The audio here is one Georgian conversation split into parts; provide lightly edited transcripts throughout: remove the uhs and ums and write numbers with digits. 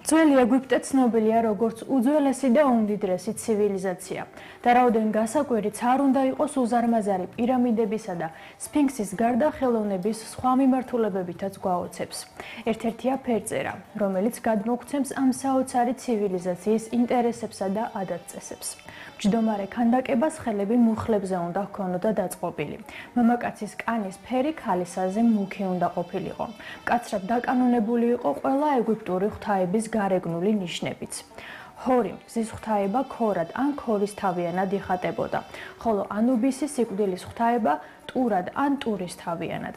ძველი ეგვიპტე ცნობილია როგორც უძველესი და უმდიდრესი ცივილიზაცია და რაოდენ გასაკვირიც არ უნდა იყოს უზარმაზარი პირამიდებისა და სფინქსის გარდა ხელოვნების სხვა მიმართულებებითაც გვაოცებს. ერთ-ერთია ფერწერა, რომელიც გადმოგვცემს ამ საოცარი ცივილიზაციის ინტერესებსა და ადათ-წესებს. მჯდომარე ქანდაკებას ხელები მუხლებზე უნდა ჰქონოდა დაწყობილი. მამაკაცის კანის ფერი ქალისაზე მუქი უნდა ყოფილიყო. მკაცრად დაკანონებული იყო ყველა ეგვიპტური ღვთაების გარეგნული ნიშნებიც. ჰორი, მზის ღვთაება ქორად ან ქორისთავიანად იხატებოდა, ხოლო ანუბისი სიკვდილის ღვთაება ტურად ან ტურისთავიანად.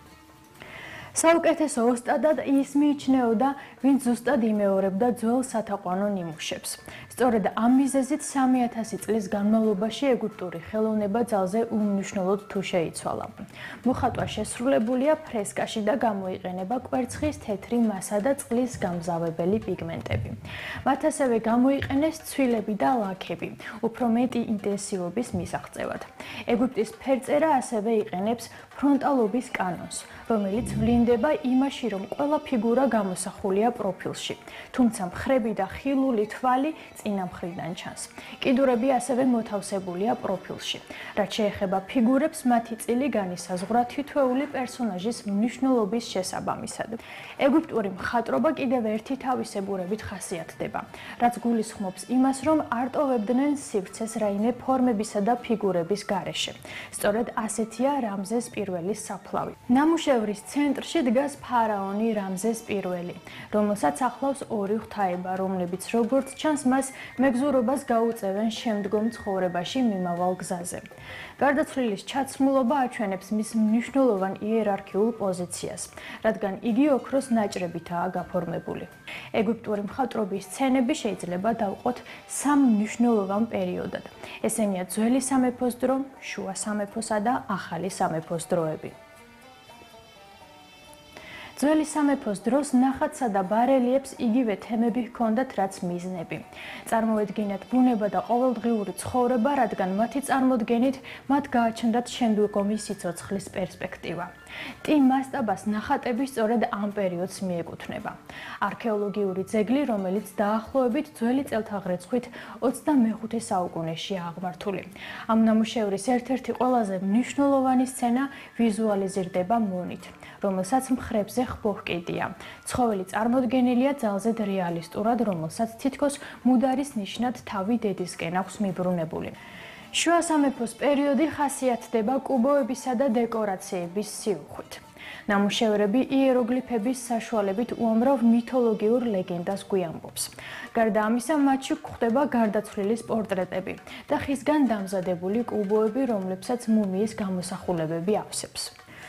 საუკეთესო ოსტატად ის მიიჩნეოდა, ვინც ზუსტად იმეორებდა ძველ სათაყვანო ნიმუშებს. სწორედ ამ მიზეზით 3000 წლის განმავლობაში ეგვიპტური ხელოვნება ძალზე უმნიშვნელოდ თუ შეიცვალა. მოხატვა შესრულებულია ფრესკაში და გამოიყენება კვერცხის თეთრი მასა და წყლის გამზავებელი პიგმენტები. მათ ასევე გამოიყენეს ცვილები და ლაქები, უფრო მეტი ინტენსივობის მისაღწევად. ეგვიპტის ფერწერა ასევე იყენებს ფრონტალობის კანონს, რომელიც ვლინდება იმაში, რომ ყველა ფიგურა გამოსახულია პროფილში, თუმცა მხრები და ხილული თვალი წინა მხრიდან ჩანს. კიდურები ასევე მოთავსებულია პროფილში. რაც შეეხება ფიგურებს, მათი წილი განისაზღვრა თითოეული პერსონაჟის მნიშვნელობის შესაბამისად. ეგვიპტური მხატვრობა კიდევ ერთი თავისებურებით ხასიათდება, რაც გულისხმობს იმას, რომ არ ტოვებდნენ სივრცეს რაიმე ფორმებისა და ფიგურების გარეშე. სწორედ ასეთია რამზეს პირველის საფლავი. ნამუშევრის ცენტრში დგას ფარაონი რამზეს პირველი, რომელსაც ახლავს ორი ღვთაება, რომლებიც როგორც ჩანს მას მეგზურობას გაუწევენ შემდგომ ცხოვრებაში მიმავალ გზაზე. გარდაცვლილის ჩაცმულობა აჩვენებს მის მნიშვნელოვან იერარქიულ პოზიციას, რადგან იგი ოქროს ნაჭრებითაა გაფორმებული. ეგვიპტური მხატვრობის სცენები შეიძლება დავყოთ სამ მნიშვნელოვან პერიოდად. ესენია ძველი სამეფოს დრო, შუა სამეფოსა და ახალი სამეფოს დროები. ძველი სამეფოს დროს ნახატსა და ბარელიეფს იგივე თემები ჰქონდათ, რაც მიზნები. წარმოედგინათ ბუნება და ყოველდღიური ცხოვრება, რადგან მათი წარმოდგენით მათ გააჩნდათ შემდგომი სიცოცხლის პერსპექტივა. ტიმ მასტაბას ნახატები სწორედ ამ პერიოდს მიეკუთვნება. არქეოლოგიური ძეგლი, რომელიც დაახლოებით ძველი წელთაღრიცხვით 25 საუკუნეშია აღმართული. ამ ნამუშევრის ერთ-ერთი ყველაზე მნიშვნელოვანი სცენა ვიზუალიზირდება მონით, რომელსაც მხრებზე ხბოჰკიდია. ცხოველი წარმოდგენილია ძალზედ რეალისტურად, რომელსაც თითქოს მუდარის ნიშნად თავი დედისკენ აქვს მიბრუნებული. შუა სამეფოს პერიოდი ხასიათდება კუბოებისა და დეკორაციების სიუხვით. ნამუშევრები იეროგლიფების საშუალებით უამრავ მითოლოგიურ ლეგენდას გვიამბობს. გარდა ამისა, მათში გვხვდება გარდაცვლილის პორტრეტები და ხისგან დამზადებული კუბოები, რომლებსაც მუმიის გამოსახულებები ავსებს.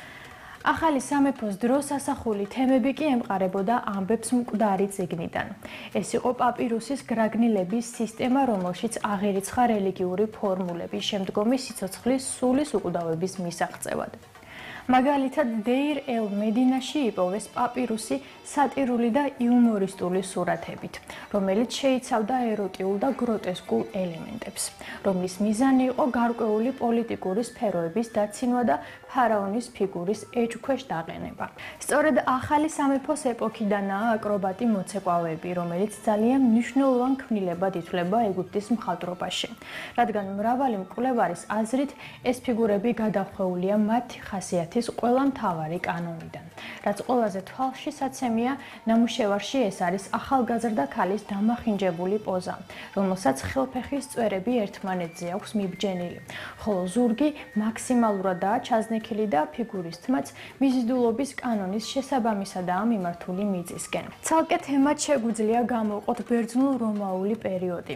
ახალი სამეფოს დროს ასახული თემები კი ემყარებოდა ამბებს მკვდარი წიგნიდან. ეს იყო პაპირუსის გრაგნილების სისტემა, რომელშიც აღირიცხა რელიგიური ფორმულები შემდგომი სიცოცხლის სულის უკვდავების მისაღწევად. მაგალითად, დეირ ელ მედინაში იპოვეს პაპირუსი სატირული და იუმორისტული სურათებით, რომელიც შეიცავდა ეროტიულ და გროტესკულ ელემენტებს, რომლის მიზანი იყო გარკვეული პოლიტიკური სფეროების დაცინვა და ფარაონის ფიგურის ეჭვქვეშ დაყენება. სწორედ ახალი სამეფოს ეპოქიდანაა აკრობატი მოცეკვავეები, რომელიც ძალიან მნიშვნელოვან ქმნილებად ითვლება ეგვიპტის მხატვრობაში, რადგან მრავალი მკვლევარის აზრით ეს ფიგურები გადახვეულია მათი ხასიათის ყველა მთავარი კანონიდან. რაც ყველაზე თვალშისაცემია, ნამუშევარში ეს არის ახალგაზრდა ქალის დამახინჯებული პოზა, რომელსაც ხელფეხის წვერები ერთმანეთზე აქვს მიბჯენილი, ხოლო ზურგი მაქსიმალურადაა ჩაზნექილი და ფიგურის თმაც მიზიდულობის კანონის შესაბამისადაა მიმართული მიწისკენ. ცალკე თემად შეგვიძლია გამოვყოთ ბერძნულ-რომაული პერიოდი.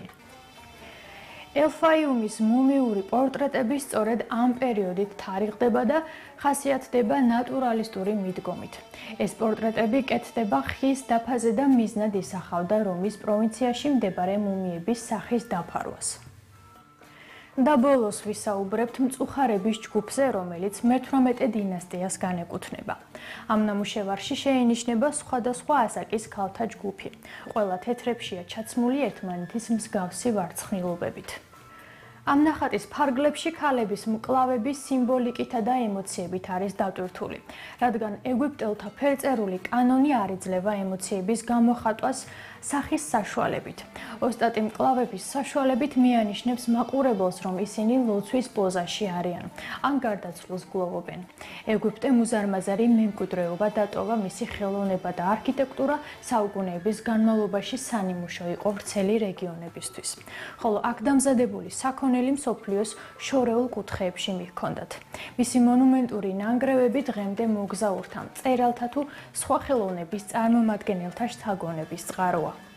ელფაიუმის მუმიური პორტრეტები სწორედ ამ პერიოდით თარიღდება და ხასიათდება ნატურალისტური მიდგომით. ეს პორტრეტები კეთდება ხის დაფაზე და მიზნად ისახავდა რომის პროვინციაში მდებარე მუმიების სახის დაფარვას. და ბოლოს ვისაუბრებთ მწუხარების ჯგუფზე, რომელიც მე-18 დინასტიას განეკუთვნება. ამ ნამუშევარში შეინიშნება სხვადასხვა ასაკის ქალთა ჯგუფი. ყველა თეთრებშია ჩაცმული ერთმანეთის მსგავსი ვარცხნილობებით. ამ ნახატის ფარგლებში ქალების მკლავების სიმბოლიკითა და ემოციებით არის დატვირთული, რადგან ეგვიპტელთა ფერწერული კანონი არ იძლევა ემოციების გამოხატვას სახის საშუალებით. ოსტატი მკლავების საშუალებით მიანიშნებს მაყურებელს, რომ ისინი ლოცვის პოზაში არიან, ან გარდაცვლილს გლოვობენ. ეგვიპტე მუზარმაზარი მემკვიდრეობა დატოვა, მისი ხელოვნება და არქიტექტურა საუკუნეების განმავლობაში სანიმუშო იყო ვრცელი რეგიონებისთვის, ხოლო აქ დამზადებული საქონელი მსოფლიოს შორეულ კუთხეებში მიჰქონდათ. მისი მონუმენტური ნანგრევები დღემდე მოგზაურთა, მწერალთა თუ სხვა ხელოვნების წარმომადგენელთა შთაგონების წყაროა.